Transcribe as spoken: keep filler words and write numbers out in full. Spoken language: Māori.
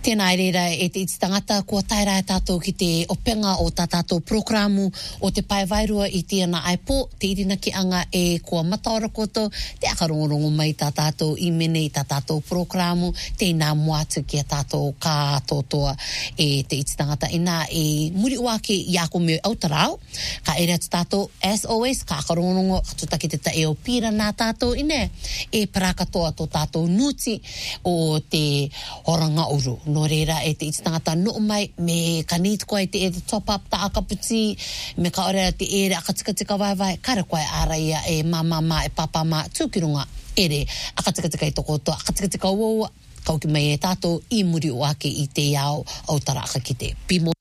Tēnā reira e te iti tangata, kua taira e tātou ki te openga o tā tātou programu o te paewairua i tēnā aipo, te irina ki anga e kua mataora koto, te akarongorongo mai tā tātou i mene i tā tātou programu, tēnā moatu ki a tātou kā totoa e te iti tangata. E nā e muri wake i ako me autarao, ka ere atu tātou, as always, ka akarongorongo, katutaki te ta e o pira nā tātou ine, e parakatoa tō tātou nuti o te horanga uru. No reira e te iti tangata no mai me ka need koe te e te top up ta akaputi me ka ora te ere akatikatika vai vai kara koe araia e mama ma e papa ma tūkirunga ere akatikatika i toko to akatikatika uaua kauki mai e tātou i muri o ake i te iao au taraka ki te pimo